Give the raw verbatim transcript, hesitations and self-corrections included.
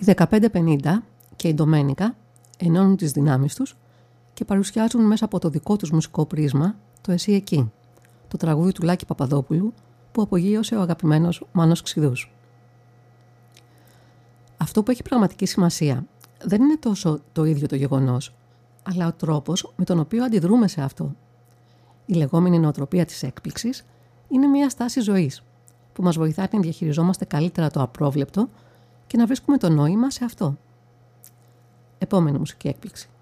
δεκαπέντε πενήντα και η Ντομένικα ενώνουν τις δυνάμεις τους και παρουσιάζουν μέσα από το δικό τους μουσικό πρίσμα το «Εσύ εκεί», το τραγούδι του Λάκη Παπαδόπουλου που απογείωσε ο αγαπημένος Μάνος Ξηδούς. Αυτό που έχει πραγματική σημασία δεν είναι τόσο το ίδιο το γεγονός, αλλά ο τρόπος με τον οποίο αντιδρούμε σε αυτό. Η λεγόμενη νοοτροπία της έκπληξης είναι μια στάση ζωής που μας βοηθάει να διαχειριζόμαστε καλύτερα το απρόβλεπτο και να βρίσκουμε το νόημα σε αυτό. Επόμενη μουσική έκπληξη.